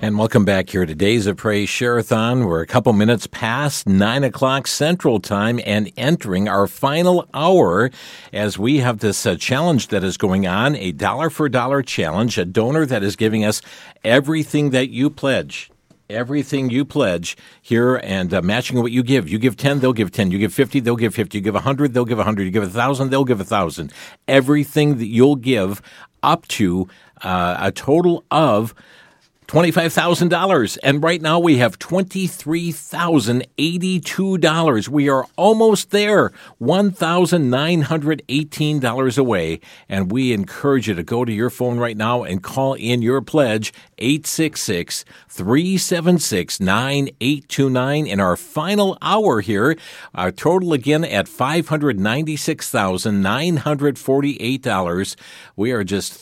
And welcome back here to Days of Praise Share-a-thon. We're a couple minutes past 9 o'clock Central Time and entering our final hour as we have this challenge that is going on, a dollar for dollar challenge, a donor that is giving us everything that you pledge. Everything you pledge here and matching what you give. You give 10, they'll give 10. You give 50, they'll give 50. You give 100, they'll give 100. You give 1,000, they'll give 1,000. Everything that you'll give up to a total of $25,000. And right now we have $23,082. We are almost there, $1,918 away. And we encourage you to go to your phone right now and call in your pledge, 866-376-9829 in our final hour here. Our total again at $596,948. We are just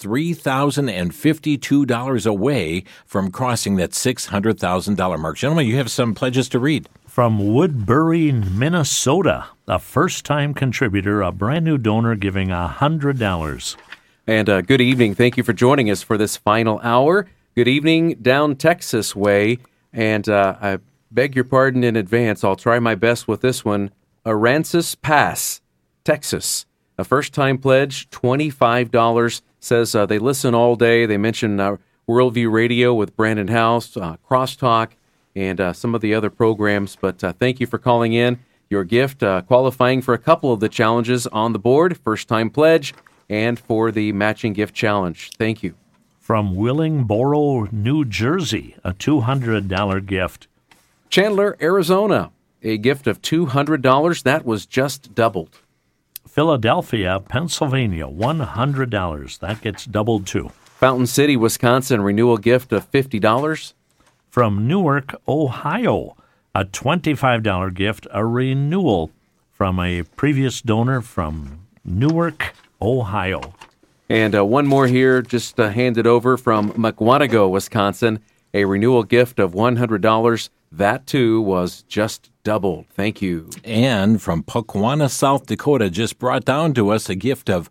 $3,052 away from crossing that $600,000 mark. Gentlemen, you have some pledges to read. From Woodbury, Minnesota, a first-time contributor, a brand-new donor giving $100. And good evening. Thank you for joining us for this final hour. Good evening down Texas way. And I beg your pardon in advance. I'll try my best with this one. Aransas Pass, Texas. A first-time pledge, $25. Says they listen all day. They mention Worldview Radio with Brandon House, Crosstalk, and some of the other programs. But thank you for calling in. Your gift qualifying for a couple of the challenges on the board, first-time pledge, and for the matching gift challenge. Thank you. From Willingboro, New Jersey, a $200 gift. Chandler, Arizona, a gift of $200. That was just doubled. Philadelphia, Pennsylvania, $100. That gets doubled too. Fountain City, Wisconsin, renewal gift of $50. From Newark, Ohio, a $25 gift, a renewal from a previous donor from Newark, Ohio. And one more here, just handed over from Mukwonago, Wisconsin, a renewal gift of $100. That, too, was just doubled. Thank you. And from Pukwana, South Dakota, just brought down to us a gift of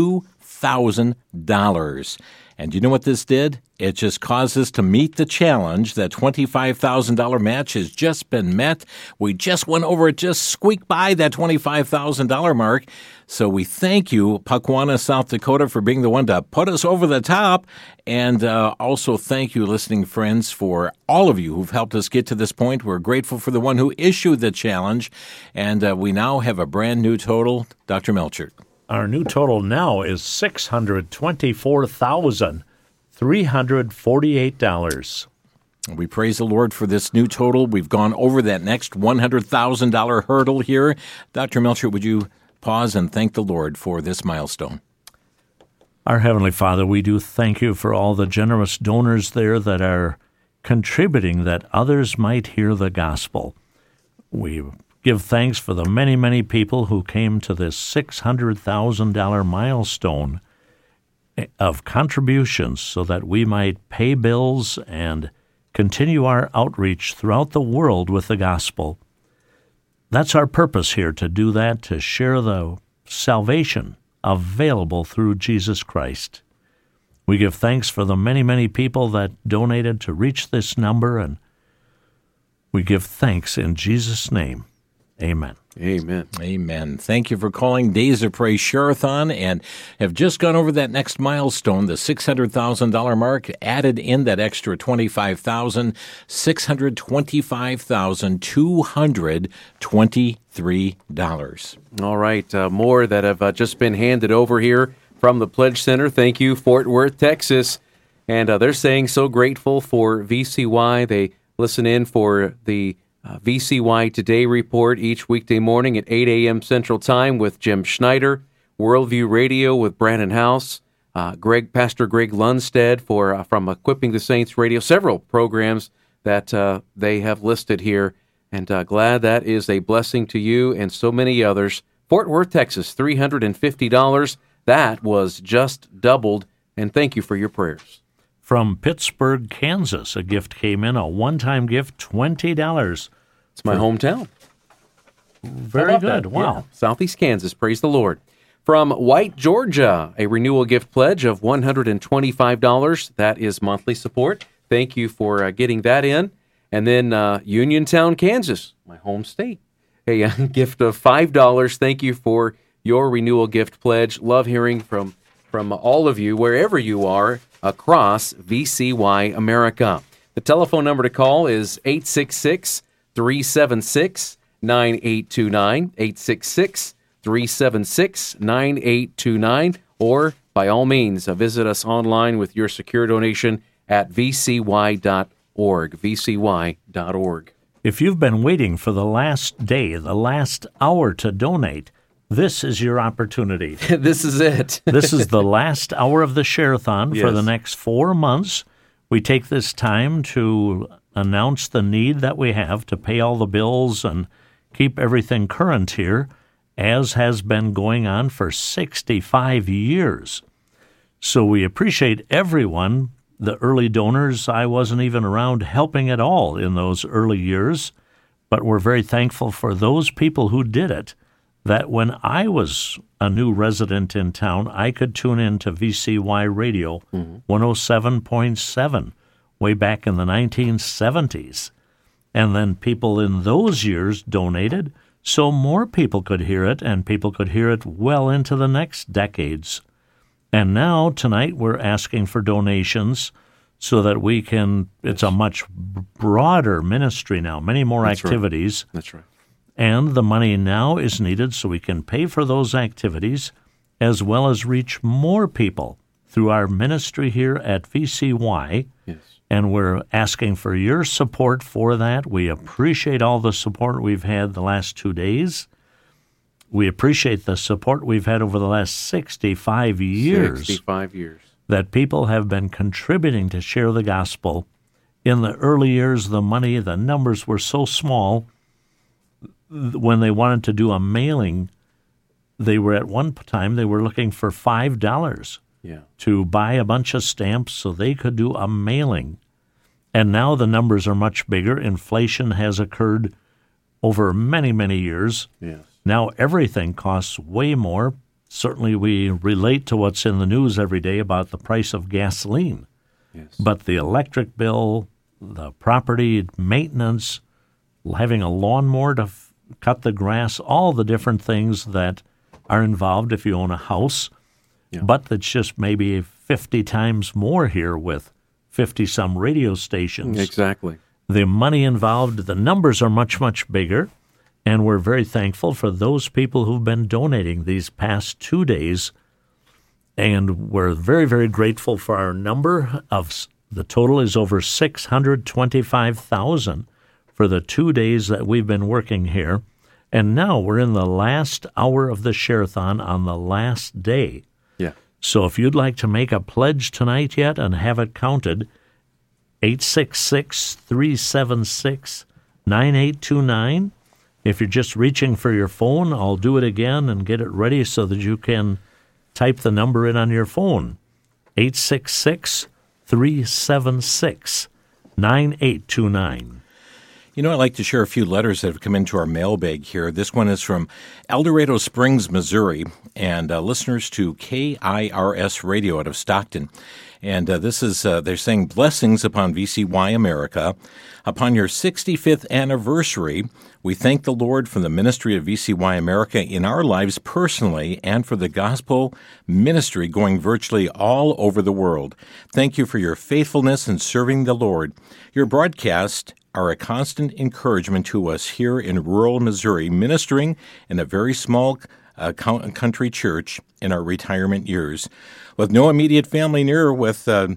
$2,000. And you know what this did? It just caused us to meet the challenge. That $25,000 match has just been met. We just went over it, just squeaked by that $25,000 mark. So we thank you, Pukwana, South Dakota, for being the one to put us over the top. And also thank you, listening friends, for all of you who've helped us get to this point. We're grateful for the one who issued the challenge. And we now have a brand new total. Dr. Melchert. Our new total now is $624,348. We praise the Lord for this new total. We've gone over that next $100,000 hurdle here. Dr. Melchert, would you pause and thank the Lord for this milestone? Our Heavenly Father, we do thank you for all the generous donors there that are contributing that others might hear the gospel. We give thanks for the many, many people who came to this $600,000 milestone of contributions so that we might pay bills and continue our outreach throughout the world with the gospel. That's our purpose here, to do that, to share the salvation available through Jesus Christ. We give thanks for the many, many people that donated to reach this number, and we give thanks in Jesus' name. Amen. Amen. Amen. Thank you for calling Days of Praise Share-a-thon and have just gone over that next milestone, the $600,000 mark, added in that extra $25,000, $625,223. All right. More that have just been handed over here from the Pledge Center. Thank you, Fort Worth, Texas. And they're saying so grateful for VCY. They listen in for the VCY Today report each weekday morning at 8 a.m. Central Time with Jim Schneider, Worldview Radio with Brandon House, Pastor Greg Lundstedt from Equipping the Saints Radio, several programs that they have listed here, and glad that is a blessing to you and so many others. Fort Worth, Texas, $350. That was just doubled, and thank you for your prayers. From Pittsburgh, Kansas, a gift came in, a one-time gift, $20. It's my hometown. Very good. That? Wow. Yeah. Southeast Kansas, praise the Lord. From White, Georgia, a renewal gift pledge of $125. That is monthly support. thank you for getting that in. And then Uniontown, Kansas, my home state, a gift of $5. Thank you for your renewal gift pledge. Love hearing from all of you, wherever you are, across VCY America. The telephone number to call is 866-376-9829, 866-376-9829, or by all means, visit us online with your secure donation at vcy.org, vcy.org. If you've been waiting for the last day, the last hour to donate, this is your opportunity. This is it. This is the last hour of the Share-a-thon for the next 4 months. We take this time to announce the need that we have to pay all the bills and keep everything current here, as has been going on for 65 years. So we appreciate everyone. The early donors, I wasn't even around helping at all in those early years, but we're very thankful for those people who did it, that when I was a new resident in town, I could tune in to VCY Radio 107.7 way back in the 1970s. And then people in those years donated so more people could hear it, and people could hear it well into the next decades. And now, tonight, we're asking for donations so that we can, it's a much broader ministry now, many more activities. That's right. And the money now is needed so we can pay for those activities as well as reach more people through our ministry here at VCY. Yes. And we're asking for your support for that. We appreciate all the support we've had the last 2 days. We appreciate the support we've had over the last 65 years. 65 years. That people have been contributing to share the gospel. In the early years, the money, the numbers were so small. When they wanted to do a mailing, they were at one time, they were looking for $5 to buy a bunch of stamps so they could do a mailing. And now the numbers are much bigger. Inflation has occurred over many, many years. Yes. Now everything costs way more. Certainly we relate to what's in the news every day about the price of gasoline. Yes. But the electric bill, the property maintenance, having a lawnmower to cut the grass, all the different things that are involved if you own a house, but that's just maybe 50 times more here with 50-some radio stations. Exactly. The money involved, the numbers are much, much bigger. And we're very thankful for those people who've been donating these past 2 days. And we're very, very grateful for our number of, the total is over 625,000 for the 2 days that we've been working here. And now we're in the last hour of the Share-a-thon on the last day. Yeah. So if you'd like to make a pledge tonight yet and have it counted, 866-376-9829. If you're just reaching for your phone, I'll do it again and get it ready so that you can type the number in on your phone. 866-376-9829. You know, I'd like to share a few letters that have come into our mailbag here. This one is from El Dorado Springs, Missouri, and listeners to KIRS Radio out of Stockton. And this is, they're saying, blessings upon VCY America. Upon your 65th anniversary, we thank the Lord for the ministry of VCY America in our lives personally and for the gospel ministry going virtually all over the world. Thank you for your faithfulness in serving the Lord. Your broadcasts are a constant encouragement to us here in rural Missouri, ministering in a very small country church in our retirement years. With no immediate family nearby,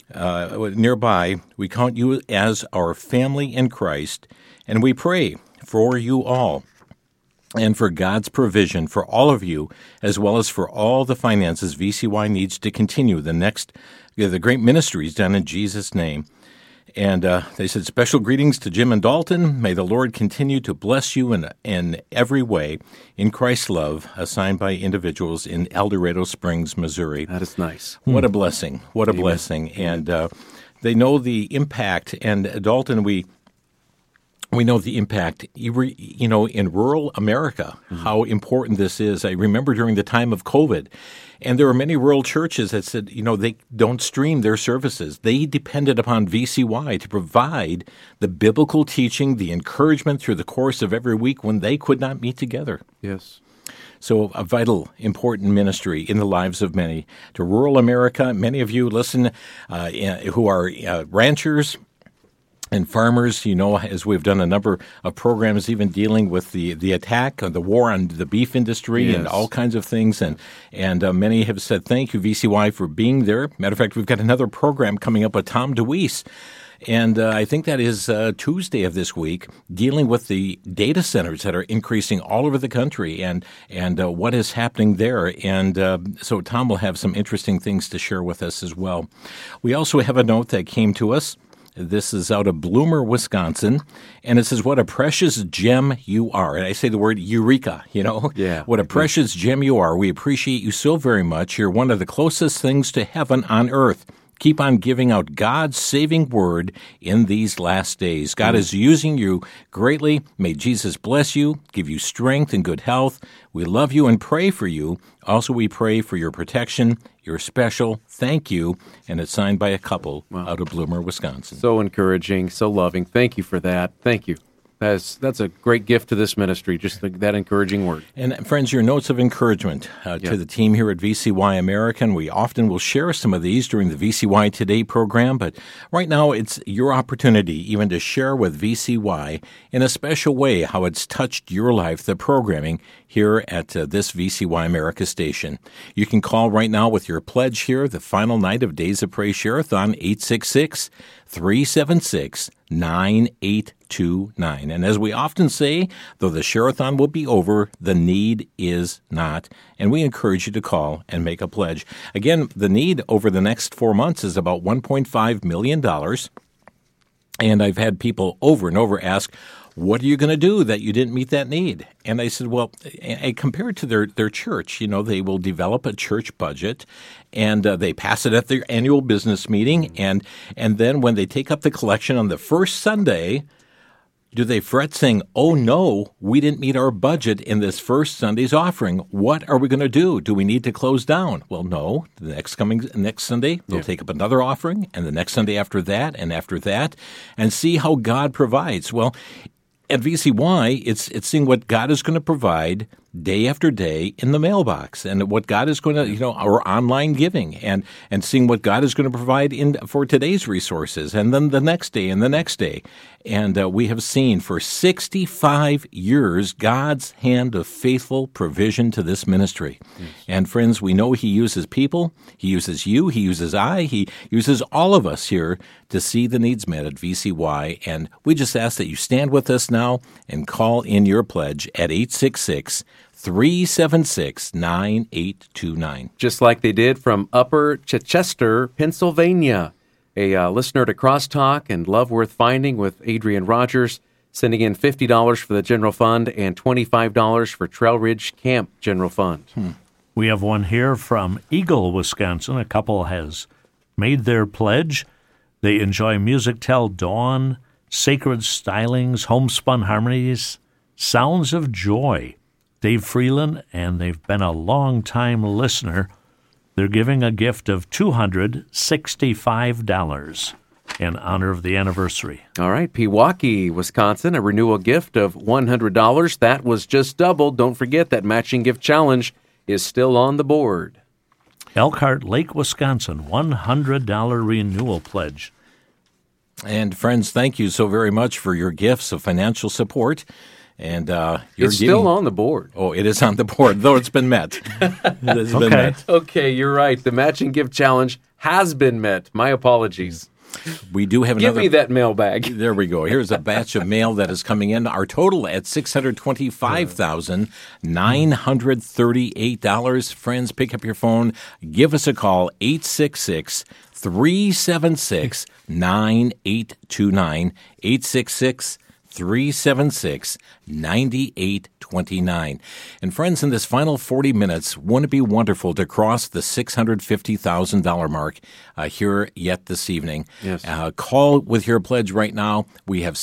we count you as our family in Christ, and we pray for you all and for God's provision for all of you, as well as for all the finances VCY needs to continue the great ministries done in Jesus' name. And they said, special greetings to Jim and Dalton. May the Lord continue to bless you in every way in Christ's love, assigned by individuals in El Dorado Springs, Missouri. That is nice. What a blessing. What a blessing. And they know the impact. And Dalton, we we know the impact, in rural America, how important this is. I remember during the time of COVID, and there were many rural churches that said, they don't stream their services. They depended upon VCY to provide the biblical teaching, the encouragement through the course of every week when they could not meet together. Yes. So a vital, important ministry in the lives of many. To rural America, many of you listen who are ranchers and farmers, as we've done a number of programs even dealing with the attack, the war on the beef industry and all kinds of things. And many have said, thank you, VCY, for being there. Matter of fact, we've got another program coming up with Tom DeWeese. And I think that is Tuesday of this week, dealing with the data centers that are increasing all over the country and what is happening there. And so Tom will have some interesting things to share with us as well. We also have a note that came to us. This is out of Bloomer, Wisconsin, and it says, what a precious gem you are. And I say the word eureka, Yeah. What a precious gem you are. We appreciate you so very much. You're one of the closest things to heaven on earth. Keep on giving out God's saving word in these last days. God is using you greatly. May Jesus bless you, give you strength and good health. We love you and pray for you. Also, we pray for your protection, your special thank you. And it's signed by a couple out of Bloomer, Wisconsin. So encouraging, so loving. Thank you for that. Thank you. That's a great gift to this ministry, just that encouraging word. And friends, your notes of encouragement to the team here at VCY American. We often will share some of these during the VCY Today program, but right now it's your opportunity even to share with VCY in a special way how it's touched your life, the programming here at this VCY America station. You can call right now with your pledge here, the final night of Days of Praise Share-a-thon, 866-376-9829. And as we often say, though the Share-a-thon will be over, the need is not. And we encourage you to call and make a pledge. Again, the need over the next 4 months is about $1.5 million. And I've had people over and over ask, what are you going to do that you didn't meet that need? And I said, well, I compared to their church. They will develop a church budget, and they pass it at their annual business meeting. And then when they take up the collection on the first Sunday, do they fret saying, oh, no, we didn't meet our budget in this first Sunday's offering. What are we going to do? Do we need to close down? Well, no. The next Sunday, they'll take up another offering, and the next Sunday after that, and see how God provides. Well, at VCY, it's seeing what God is going to provide day after day in the mailbox, and what God is going to, our online giving, and seeing what God is going to provide for today's resources, and then the next day and the next day. And we have seen for 65 years God's hand of faithful provision to this ministry. Yes. And friends, we know He uses people, He uses you, He uses He uses all of us here to see the needs met at VCY. And we just ask that you stand with us now and call in your pledge at 866-376-9829. Just like they did from Upper Chichester, Pennsylvania. A listener to Crosstalk and Love Worth Finding with Adrian Rogers, sending in $50 for the General Fund and $25 for Trail Ridge Camp General Fund. We have one here from Eagle, Wisconsin. A couple has made their pledge. They enjoy Music Till Dawn, Sacred Stylings, Homespun Harmonies, Sounds of Joy. Dave Freeland, and they've been a long-time listener. They're giving a gift of $265 in honor of the anniversary. All right, Pewaukee, Wisconsin, a renewal gift of $100. That was just doubled. Don't forget that matching gift challenge is still on the board. Elkhart Lake, Wisconsin, $100 renewal pledge. And friends, thank you so very much for your gifts of financial support. And it's still on the board. Oh, it is on the board, though it's been met. Been met. Okay, you're right. The matching gift challenge has been met. My apologies. We do have Give me that mail bag. There we go. Here's a batch of mail that is coming in. Our total at $625,938. Friends, pick up your phone. Give us a call, 866-376-9829. 376-9829. And friends, in this final 40 minutes, wouldn't it be wonderful to cross the $650,000 mark here yet this evening? Yes. Call with your pledge right now. We have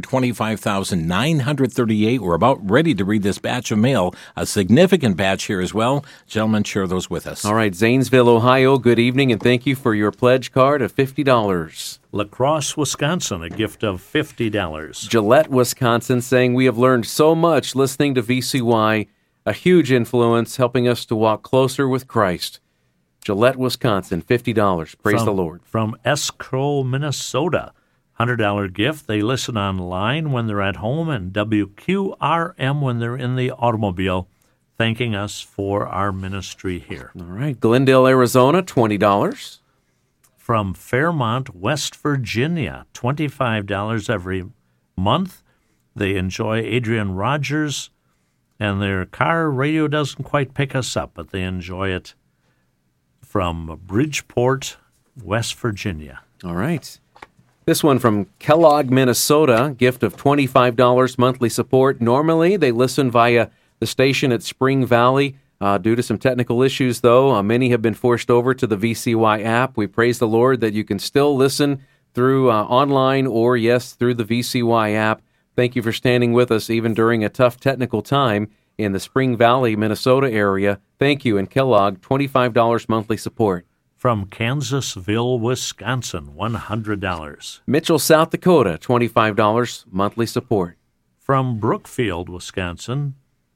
$625,938. We're about ready to read this batch of mail, a significant batch here as well. Gentlemen, share those with us. All right, Zanesville, Ohio, good evening, and thank you for your pledge card of $50. La Crosse, Wisconsin, a gift of $50. Gillette, Wisconsin, saying, we have learned so much listening to VCY, a huge influence helping us to walk closer with Christ. Gillette, Wisconsin, $50. Praise the Lord. From Escrow, Minnesota, $100 gift. They listen online when they're at home and WQRM when they're in the automobile, thanking us for our ministry here. All right, Glendale, Arizona, $20. From Fairmont, West Virginia, $25 every month. They enjoy Adrian Rogers, and their car radio doesn't quite pick us up, but they enjoy it from Bridgeport, West Virginia. All right. This one from Kellogg, Minnesota, gift of $25 monthly support. Normally, they listen via the station at Spring Valley. Due to some technical issues, though, many have been forced over to the VCY app. We praise the Lord that you can still listen through online or, yes, through the VCY app. Thank you for standing with us even during a tough technical time in the Spring Valley, Minnesota area. Thank you, and Kellogg, $25 monthly support. From Kansasville, Wisconsin, $100. Mitchell, South Dakota, $25 monthly support. From Brookfield, Wisconsin,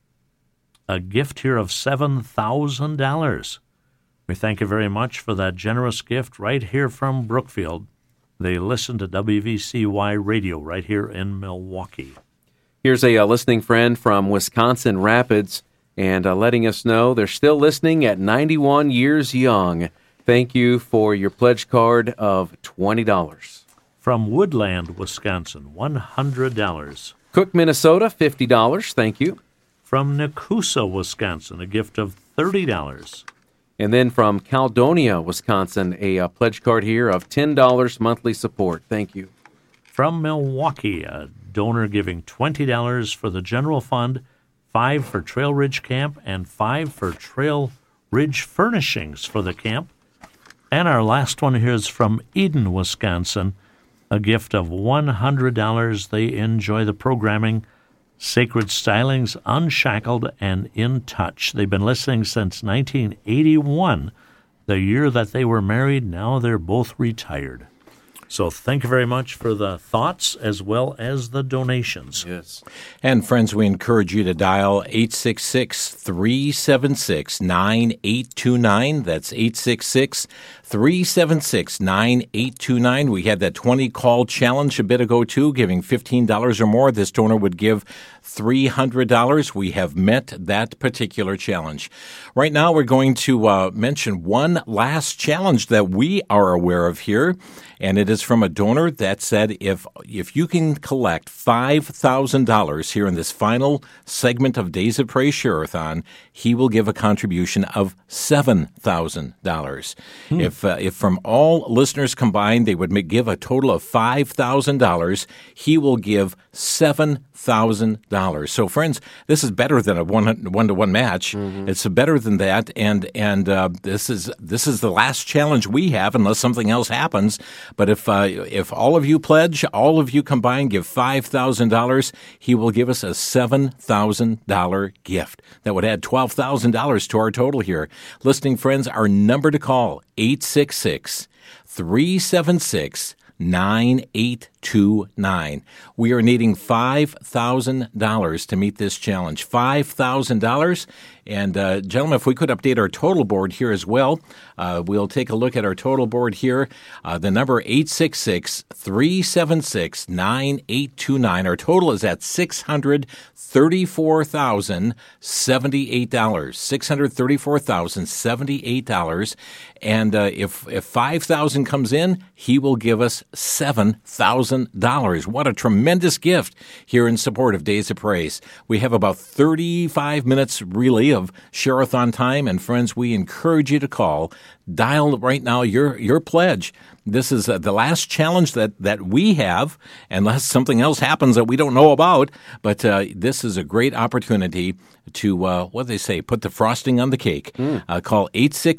a gift here of $7,000. We thank you very much for that generous gift right here from Brookfield. They listen to WVCY Radio right here in Milwaukee. Here's a listening friend from Wisconsin Rapids and letting us know they're still listening at 91 years young. Thank you for your pledge card of $20. From Woodland, Wisconsin, $100. Cook, Minnesota, $50. Thank you. From Nakusa, Wisconsin, a gift of $30. And then from Caledonia, Wisconsin, a pledge card here of $10 monthly support. Thank you. From Milwaukee, a donor giving $20 for the general fund, $5 for Trail Ridge Camp, and $5 for Trail Ridge furnishings for the camp. And our last one here is from Eden, Wisconsin, a gift of $100. They enjoy the programming, Sacred Stylings, Unshackled, and In Touch. They've been listening since 1981, the year that they were married. Now they're both retired. So thank you very much for the thoughts as well as the donations. Yes. And friends, we encourage you to dial 866-376-9829. That's 866-376-9829. We had that 20-call challenge a bit ago, too, giving $15 or more. This donor would give $300. We have met that particular challenge. Right now, we're going to mention one last challenge that we are aware of here, and it is from a donor that said if you can collect $5,000 here in this final segment of Days of Praise Share-a-thon, he will give a contribution of $7,000. If from all listeners combined they would give a total of $5,000, he will give $7,000. So, friends, this is better than a one-to-one match. Mm-hmm. It's better than that, and this is the last challenge we have, unless something else happens. But if all of you pledge, all of you combined give $5,000, he will give us a $7,000 gift. That would add $12,000 to our total here. Listening friends, our number to call, 866-376-9829. We are needing $5,000 to meet this challenge. $5,000. And, gentlemen, if we could update our total board here as well, we'll take a look at our total board here. The number 866-376-9829. Our total is at $634,078. $634,078. And if 5,000 comes in, he will give us $7,000. What a tremendous gift here in support of Days of Praise. We have about 35 minutes really of Share-a-thon time, and friends, we encourage you to call. Dial right now your pledge. This is the last challenge that we have, unless something else happens that we don't know about. But this is a great opportunity to, what do they say, put the frosting on the cake. Call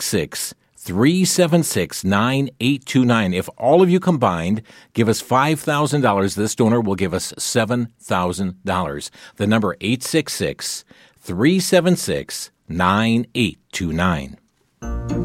866-376-9829. If all of you combined give us $5,000, this donor will give us $7,000. The number 866-376-9829.